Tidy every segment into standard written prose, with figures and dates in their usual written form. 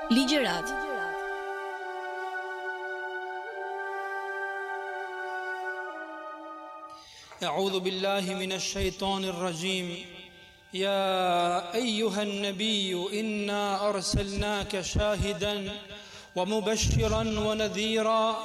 Ligjërat. أعوذ بالله من الشيطان الرجيم يا أيها النبي إنا أرسلناك شاهدا ومبشرا ونذيرا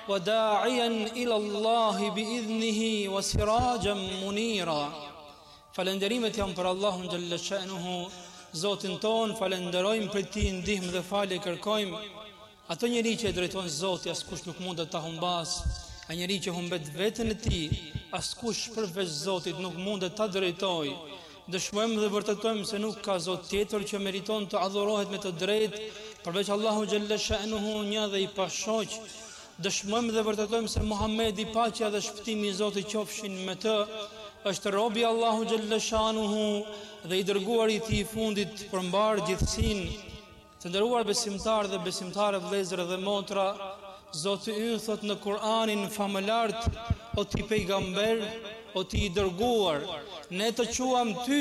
وداعيا إلى الله بإذنه وسراجا منيرا. Falenderimet janë për Allahun xhalla shanuhu, Zotin ton, falenderojmë për ti ndihmë dhe falje kërkojmë. Ato njeri që e drejton Zoti, askush nuk mundet ta humbas. A njeri që humbet veten e tij, askush përveç Zotit nuk mundet ta drejtoj. Dëshmojmë dhe vërtetojmë se nuk ka Zot tjetër që meriton të adhurohet me të drejtë përveç Allahu xhalla shanuhu, një dhe i pashoq. Dëshmojmë dhe vërtetojmë se Muhamedi, paqja dhe shpëtimi i Zotit qofshin me të, është robi Allahu xhalla shanuhu dhe i dërguar i tij i fundit për mbar gjithësinë. Të nderuar besimtarë dhe besimtare, vëllezër dhe motra, Zoti ynë thot në Kur'anin famëlart: o ti pejgamber, o ti i dërguar, ne të quam ty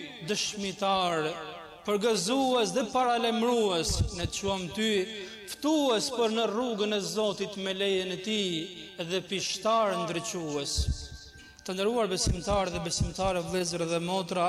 dëshmitar, përgëzues dhe paralemrues, ne të quam ty ftues për në rrugën e Zotit me lejen e tij dhe pishtar ndriçues. Të nderuar besimtarë dhe besimtare, vëllezër dhe motra,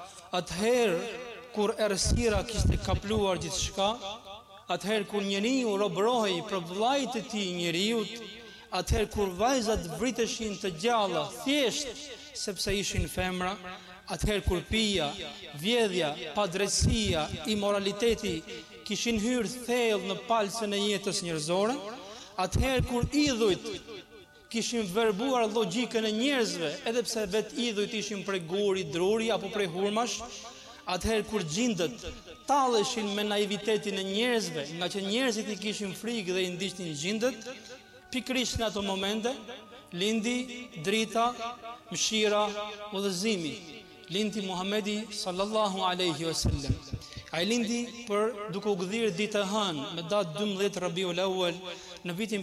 atëherë kur errësira kishte kapluar gjithçka, atëherë kur njeriu robërohej për vllajt e tij njeriut, atëherë kur vajzat vriteshin të gjalla thjesht sepse ishin femra, atëherë kur pija, vjedhja, padrejtësia, immoraliteti kishin hyrë thellë në palcën e jetës njerëzore, atëherë kur idhujt kishin verbuar logjikën e njerëzve, edhe pse vetë idhujt ishin prej guri, druri apo prej hurmash, atëherë kur gjindët talleshin me naivitetin e njerëzve, nga që njerëzit i kishin frikë dhe i ndiqnin gjindët, pikërisht në ato momente lindi drita, mëshira, udhëzimi. Lindi Muhamedi sallallahu alaihi wasallam. Ai lindi për duke u gdhirë ditë e hënë me datë 12 Rabiul Awwal në vitin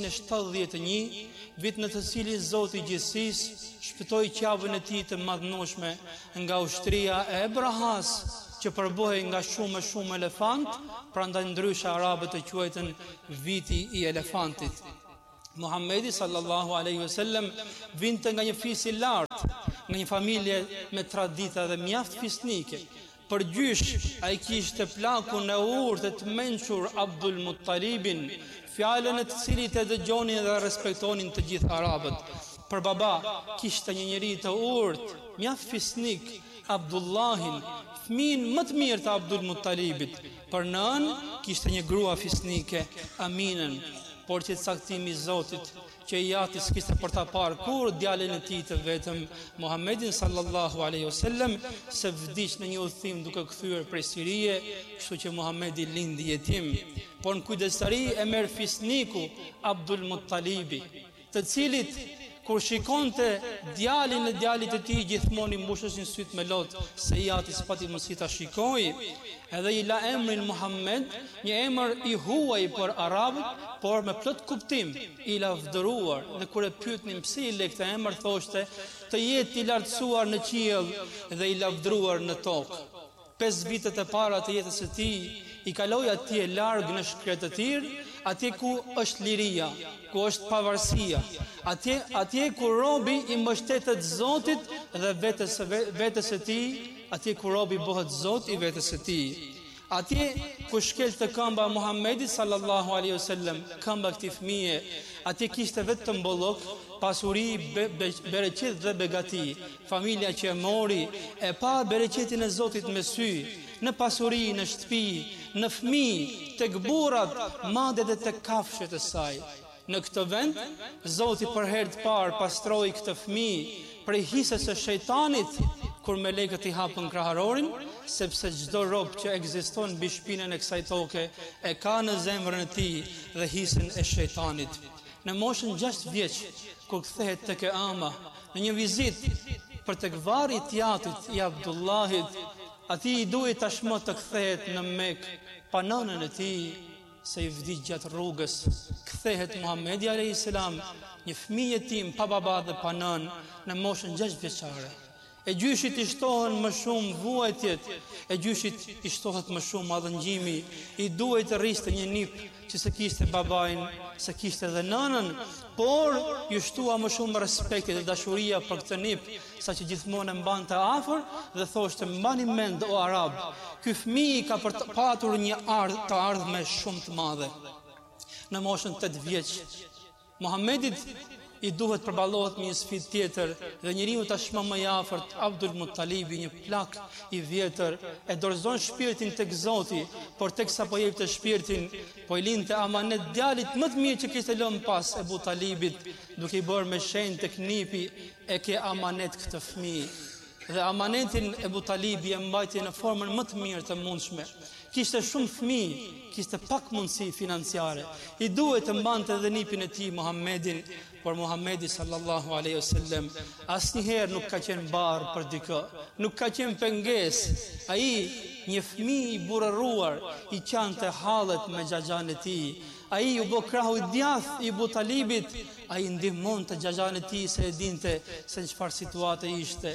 571, vit në të cilin Zoti i gjithësisë shpëtoi qavën e tij të madhnueshme nga ushtria e Abrahas, që përbohej nga shumë elefant, prandaj ndryshe arabët e quajtën viti i elefantit. Muhamedi sallallahu alaihi wasallam vinte nga një fis i lartë, nga një familje me tradita dhe mjaft fisnike. Për gjysh, ai kishte plakun e urtë të mençur Abdul Muttalibin, fjalën e të cilit e dëgjonin dhe respektonin të gjithë arabët. Për baba kishte një njeri të urtë, mjaft fisnik, Abdullahin, fëmin më të mirë të Abdul Muttalibit. Për nën kishte një grua fisnike, Aminën, por që caktimi i Zotit që i jati s'kishte për ta parë kur djalin e tij të vetëm, Muhammedin sallallahu alaihi wasallam, se vdiq në një udhëtim duke kthyer prej Sirie, kështu që Muhammedi lindi jetim. Por në kujdestari e merr fisniku Abdul Muttalibi, të cilit kur shikonte djalin e djalit të tij gjithmonë i mbusheshin syt me lot, se i jati s'pati mundësi ta shikojë, edhe i la emrin Muhammed, një emër i huaj për arabët, por me plot kuptim, i lavdëruar. Dhe kur e pyetnin pse i le këtë emër, thoshte të jetë i lartësuar në qiell dhe i lavdëruar në tokë. 5 vitet e para të jetës së tij i kaloi atje larg në shkretë të tirë, atje ku është liria, ku është pavarësia, atje ku robi i mbështetet Zotit dhe vetes së tij, atje ku robi bëhet Zot i vetes së tij. Atje ku shkelte këmba Muhamedi sallallahu alaihi wasallam, këmba këtij fëmie, atje kishte vetëm bollok, pasuri, bereqet dhe begati. Familja që e mori e pa bereqetin e Zotit me sy, në pasuri, në shtëpi, në fëmijë, tek burrat, madje edhe tek kafshët e saj. Në këtë vend, Zoti për herë të parë pastroi këtë fëmijë prej hisës së shejtanit, kur melekët i hapën kraharorin, sepse çdo rob që ekziston mbi shpinën e kësaj toke e ka në zemrën e tij dhe hisën e shejtanit. Në moshën 6 vjeç, kur kthehet tek e ama në një vizitë për tek varri i tjatit i Abdullahit, atij i duhet tashmë të kthehet në Mekë pa nënën e tij, se i vdiq gjatë rrugës. Kthehet Muhamedi alayhis salam, një fëmijë jetim pa baba dhe pa nën, në moshën 6 vjeçare. E gjyshit i shtohen më shumë vuajtjet, e gjyshit i shtohet më shumë madhëngjimi, i duhet të rriste një nip që se kishte babajnë, se kishte dhe nënën, por ju shtua më shumë respekti dhe dashuria për këtë nip, sa që gjithmonë e mbante afër dhe thoshte mbani mend o arab, ky fëmijë ka patur një të ardhme shumë të madhe. Në moshën 8 vjeç, Muhamedit i duhet përballohet me një sfidë tjetër dhe njeriu tashmë më i afërt, Abdul Muttalibi, një plak i vjetër, e dorëzon shpirtin tek Zoti, por teksa po jepte shpirtin, po i linte amanet djalit më të mirë që kishte lënë pas Ebu Talibit, duke i bërë me shenjë tek nipi, e ke amanet këtë fëmijë. Dhe amanetin Ebu Talibi e mbajti në formën më të mirë të mundshme. Kishte shumë fëmijë, kishte pak mundësi financiare. I duhet të mbante edhe nipin e tij Muhammedin, por Muhammedi sallallahu alaihi wasallam asnjëherë nuk ka qenë barr për dikë, nuk ka qenë pengesë. Ai, një fëmijë i burrëruar, i qante hallet me xhaxhan e tij. Ai u bë krahu i djathtë i Abu Talibit, ai ndihmon të xhaxhan e tij se e dinte se në çfarë situate ishte.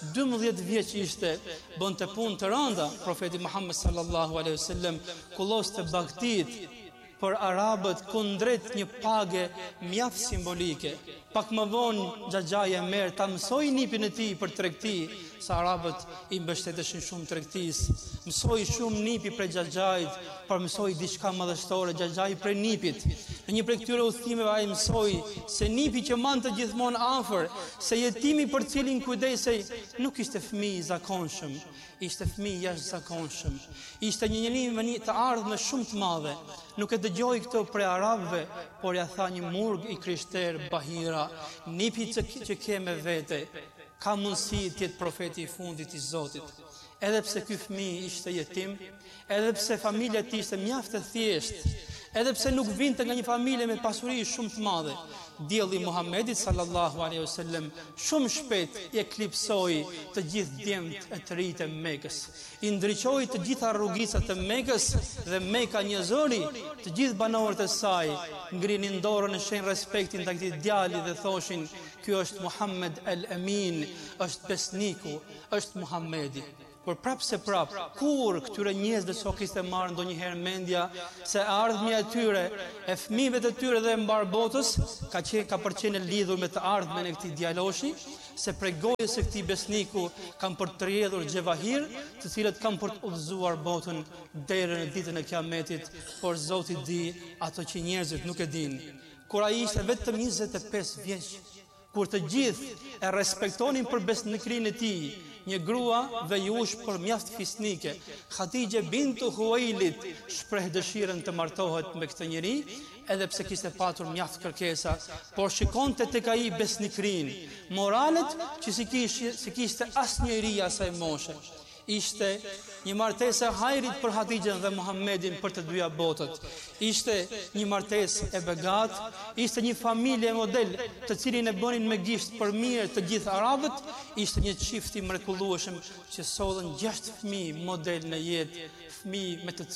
12 vjeç ishte, bënte punë të rënda. Profeti Muhammed sallallahu alaihi wasallam kulloste Bagdit për arabët kundrejt një page mjaft simbolike. Pak më vonë xhaxhaja merr ta mësoi nipin e tij për tregti, sa arabët i mbështeteshin shumë tregtisë. Mësoi shumë nipi prej xhaxhait, por mësoi diçka madhështore xhaxhai prej nipit. Në një prej këtyre udhëtimeve ai mësoi se nipi që mante gjithmonë afër, se jetimi për cilin kujdesej nuk ishte fëmijë i zakonshëm, ishte fëmijë jashtëzakonshëm. Ishte një njeri me një të ardhmë shumë të madhe. Nuk e dëgjoi këtë prej arabëve, por ja tha një murg i krishter Bahira, nipi që ke me vete, ka mundësi të jetë profeti i fundit i Zotit. Edhe pse ky fëmijë ishte jetim, edhe pse familja e tij ishte mjaft e thjeshtë, edhe pse nuk vinte nga një familje me pasuri shumë të madhe, dielli Muhammedit sallallahu alaihi wasallam shumë shpejt i eklipsoi të gjithë djemt e të rinj të Mekës. I ndriçoi të gjitha rrugicat e Mekës dhe Meka njëzori, të gjithë banorët e saj ngrinin dorën në shenjë respekti ndaj këtij djali dhe thoshin: "Ky është Muhammed el-Amin, është besniku, është Muhammedi." Por prapse kur këtyre njerëzve s'o kishte marrë ndonjëherë mendja se ardhmja e tyre, e fëmijëve të tyre dhe mbar botës ka përqenë lidhur me të ardhmen e këtij djaloshi, se prej gojës së këtij besniku kanë për të rrjedhur xhevahir, të cilët kanë për të udhëzuar botën deri në ditën e Kiametit, por Zoti di ato që njerëzit nuk e dinë. Kur ai ishte vetëm 25 vjeç, kur të gjithë e respektonin për besnikrinë e tij, një grua vejush për mjaft fisnike, Khadija bintu Huwailit, shpreh dëshirën të martohet me këtë njeri, edhe pse kishte patur mjaft kërkesa, por shikonte tek ai besnikrinë, moralet që si kishte asnjëri asaj moshe. Ishte një martesë e hajrit për Hadixhen dhe Muhammedin për të dyja botët. Ishte një martesë e begat, ishte një familje model të cilin e bënin me gisht për mirë të gjithë arabët, ishte një çift i mrekullueshëm që sollën 6 fëmijë model në jetë, fëmijë me të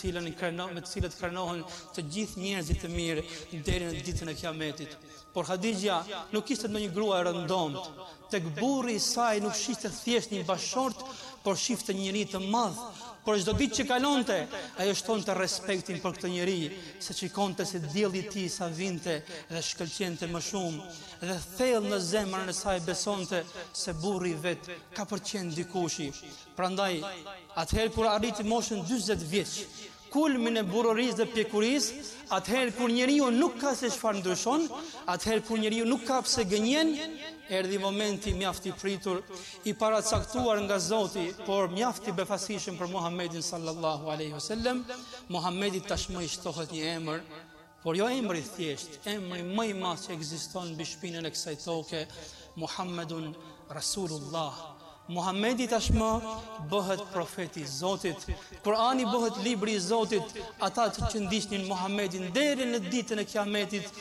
cilët krenohen të gjithë njerëzit të mirë deri në ditën e Kiametit. Por Hadixha nuk ishte ndonjë grua e rëndomt. Tek burri i saj nuk shihte thjesht një bashort, por shifte një njeri të madh. Por çdo ditë që kalonte, ajo shtonte respektin për këtë njeri, se shikonte se dielli i tij sa vinte dhe shkëlqente më shumë, dhe thellë në zemrën e saj besonte se burri i vet ka përqen dikushi. Prandaj, atëherë kur arriti moshën 40 vjeç, kulmin e burrorisë dhe pjekurisë, atëherë kur njeriu nuk ka se çfarë ndryshon, atëherë kur njeriu nuk ka pse gënjen, erdhi momenti mjaft i pritur, i paracaktuar nga Zoti, por mjaft i befasishëm për Muhammedin sallallahu alaihi wasallam. Muhammedi tashmë i shtohet një emër, por jo emri thjesht, emri më i madh që ekziston mbi shpinën e kësaj toke, Muhammedun Rasulullah. Muhammedi tashmë bëhet profeti i Zotit, Kurani bëhet libri i Zotit, ata që ndiqnin Muhammedin deri në ditën e Kiametit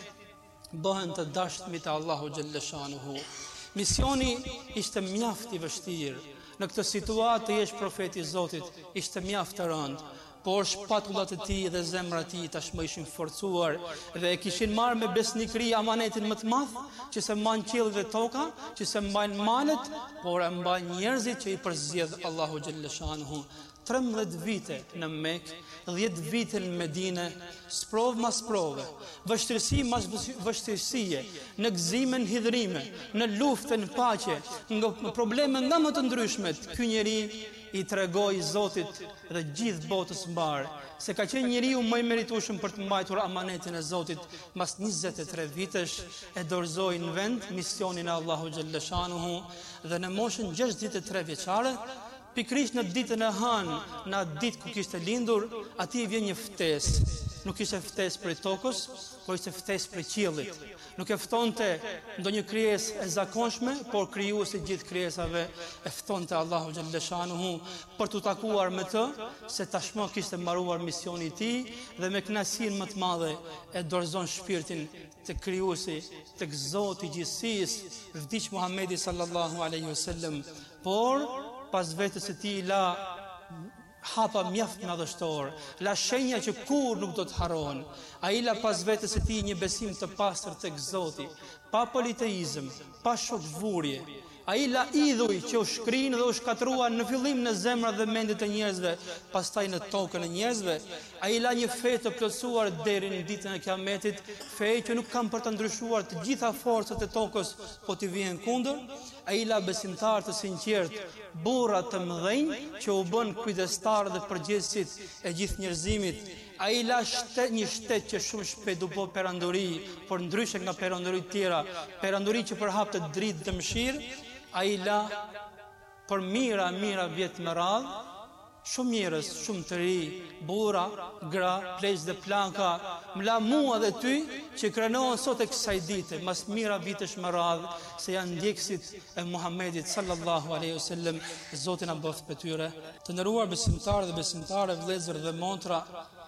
bëhen të dashtëmit e Allahu xhalleshanuhu. Misioni ishte mjaft i vështirë. Në këtë situatë të jesh profeti i Zotit ishte mjaft të rëndë, por shpatullat e tij dhe zemra e tij tashmë ishin forcuar dhe e kishin marrë me besnikëri amanetin më të madh, që se mbajnë qiellin dhe toka, që se mbajnë malet, por e mbajnë njerëzit që i përzgjedh Allahu xhallashanuhu. 13 vite në Mekë, 10 vite në Medinë, sprov mas sprove, vështirësi mas vështirësie, në gëzime, në hidhrime, në luftë, në paqe, nga probleme nga më të ndryshmet, ky njeri i tregoi Zotit dhe gjithë botës mbar se ka qenë njeriu më i meritueshëm për të mbajtur amanetin e Zotit. Mas 23 vitesh e dorëzoi në vend misionin e Allahu xhallashanuhu dhe në moshën 63 vjeçare, pikrisht në ditën e hënë, në atë ditë ku kishte lindur, atij vjen një ftesë. Nuk ishte ftesë për tokës, por ishte ftesë për qiellit. Nuk e ftonte ndonjë krijesë e zakonshme, por krijuesi gjithë krijesave e ftonte Allahu xhallashanuhu për të takuar me të, se tashmë kishte mbaruar misioni i tij dhe me kënaqësinë më të madhe e dorëzon shpirtin tek krijuesi, tek Zoti i gjithësisë, vdiq Muhamedi sallallahu alaihi wasallam, por pas vetës e tij la hapa mjaft madhështor, la shenja që kur nuk do të harrohen. Ai la pas vetës e tij një besim të pastër tek Zoti, pa politeizëm, pa shokvurje. Ai la idhuj që u shkrin dhe u shkatrua në fillim në zemrat dhe mendjet e njerëzve, pastaj në tokën e njerëzve. Ai la një fe të plotësuar deri në ditën e Kiametit, fe që nuk kanë për të ndryshuar të gjitha forcat e tokës, po t'i vijnë kundër. Ai la besimtar të sinqert, burra të mëdhenj që u bën kujdestar dhe përgjegjësit e gjithë njerëzimit. Ai la një shtet që shumë shpejt u bë perandori, por ndryshe nga perandoritë tjera, perandori që përhapte dritë dhe mëshirë. Ai la për mira vjet me radhë, shumë njerëz, shumë të ri, burra, gra, pleq dhe planka, m'la mua dhe ty që krenohen sot e kësaj dite, mas mira vitesh me radhë, se janë ndjekësit e Muhammedit sallallahu alaihi wasallam. Zoti na bëft për tyre. Të nderuar besimtarë dhe besimtare, vëllezër dhe motra,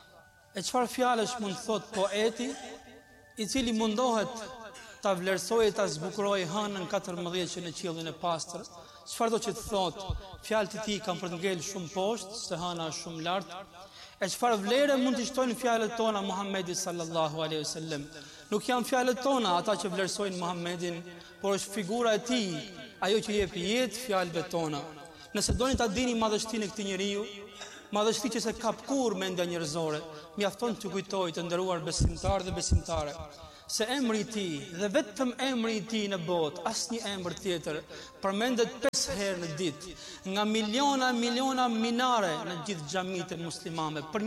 e çfarë fjalësh mund thot poeti i cili mundohet ta vlerësojë, ta zbukurojë hënën 14 që në qiellin e pastër? Çfarë do që të thot? Fjalët e tij kanë për të ngel shumë poshtë, se hëna është shumë lart. E çfarë vlere mund të shtojnë fjalët tona Muhammedit sallallahu alaihi wasallam? Nuk janë fjalët tona ata që vlerësojnë Muhammedin, por është figura e tij, ajo që jep jetë fjalëve tona. Nëse doni ta dini madhështinë e këtij njeriu, madhështi që se kap kur mendja njerëzore, mjafton të kujtoj të nderuar besimtarë dhe besimtare, se emri i tij dhe vetëm emri i tij në botë, asnjë emër tjetër, përmendet 5 herë në ditë, nga miliona minare në gjithë xhamitë muslimane, për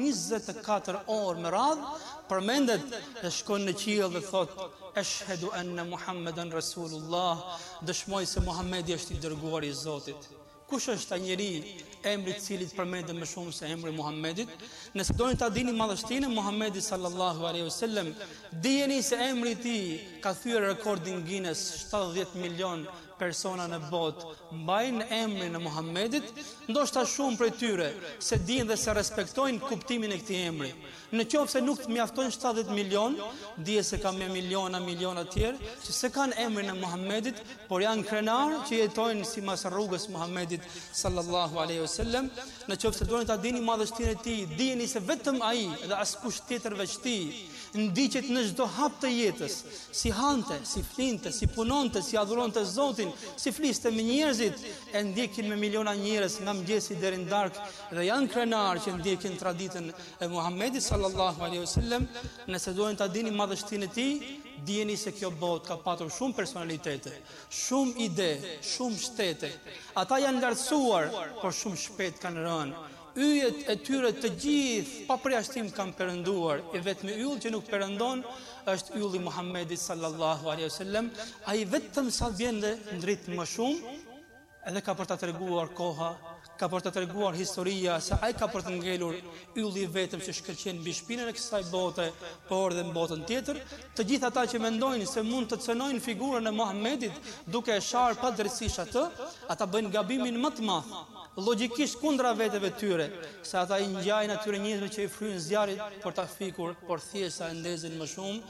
24 orë me radhë, përmendet dhe shkon në qiell dhe thot: "Ashhadu anna Muhammeden Rasulullah", dëshmoj se Muhamedi është i dërguari i Zotit. Kush është ai njeri emri i cilit përmendet më shumë se emri Muhammedit? Nëse doni ta dini madhështinë e Muhamedit sallallahu alaihi wasallam, dijeni se emri i tij ka thyer rekordin Guinness. 70 milion persona në botë mbajnë emrin e Muhammedit, ndoshta shumë prej tyre se dinë dhe se respektojnë kuptimin e këtij emri. Në qoftë se nuk të mjaftojnë 70 milion, dije se ka me miliona tjerë që se kanë emrin e Muhammedit, por janë krenar që jetojnë sipas rrugës Muhammedit sallallahu alaihi wasallam. Në qoftë se doni ta dini madhështinë e tij, dijeni se vetëm ai dhe askush tjetër veç tij ndiqet në çdo hap të jetës, si hante, si flinte, si punonte, si adhuronte Zotin, si fliste me njerëzit, e ndjekin me miliona njerëz nga mëngjesi deri në darkë dhe janë krenar që ndjekin traditën e Muhammedit sallallahu alaihi wasallam. Nëse doni ta dini madhështinë e tij, dijeni se kjo botë ka patur shumë personalitete, shumë ide, shumë shtete. Ata janë lartësuar, por shumë shpejt kanë rënë. Yjet e tyre të gjithë pa përjashtim kanë perënduar. E vetmi yll që nuk perëndon është ylli Muhammedit sallallahu alaihi wasallam. Ai vetëm sa vjen dhe ndrit më shumë, edhe ka për ta treguar koha, ka për të treguar historia, se ai ka për të ngelur ylli vetëm që shkëlqen mbi shpinën e kësaj bote, por edhe në botën tjetër. Të gjithë ata që mendojnë se mund të cënojnë figurën e Muhammedit duke e sharë pa drejtësisht atë, ata bëjnë gabimin më të madh, logjikisht kundra veteve tyre, se ata i ngjajnë atyre njerëzve që i fryjnë zjarrit për ta fikur, por thjesht sa e ndezin më shumë.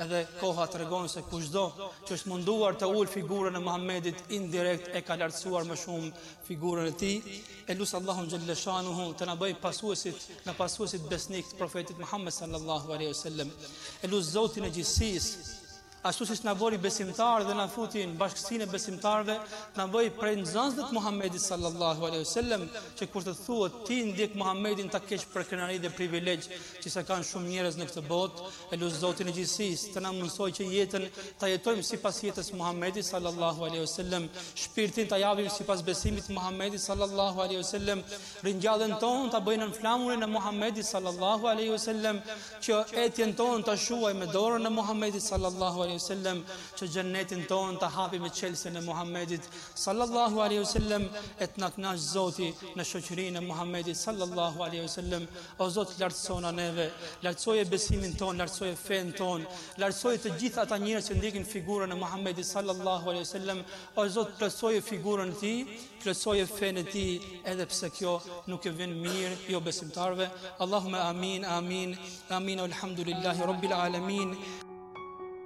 Edhe koha tregon se kushdo që është munduar të ul figurën e Muhamedit indirekt e ka lartësuar më shumë figurën e tij. Elus Allahun xhalla shanuhu të na bëj pasuesit besnik të profetit Muhammed sallallahu alaihi wasallam. Elus Zotin e gjithësisë, ashtu siç na bëri besimtarë dhe na futi në bashkësinë e besimtarëve, na bëj prej nxënësve të Muhamedit sallallahu alaihi wasallam, që kur të thuhet ti ndjek Muhamedin ta kesh për krenari dhe privilegj që sa kanë shumë njerëz në këtë botë. Elus Zotin e gjithësisë të na mësoj që jetën ta jetojmë sipas jetës Muhamedit sallallahu alaihi wasallam, shpirtin ta japim sipas besimit të Muhamedit sallallahu alaihi wasallam, ringjallën tonë ta bëjnë në flamurin e Muhamedit sallallahu alaihi wasallam, që etjen tonë ta shuaj me dorën e Muhamedit sallallahu alaihi wasallam, që xhennetin ton ta hapi me çelsen e Muhamedit sallallahu alaihi wasallam, e të na kënaq Zoti në shoqërinë e Muhamedit sallallahu alaihi wasallam. O Zot, lartësona neve, lartësoje besimin ton, lartësoje fen ton, lartësoje të gjithë ata njerëz që ndjekin figurën e Muhamedit sallallahu alaihi wasallam. O Zot, plotësoje figurën e tij, plotësoje fen e tij, edhe pse kjo nuk e vjen mirë jo besimtarve. Allahumma amin, amin, amin, alhamdulillahi rabbil alamin.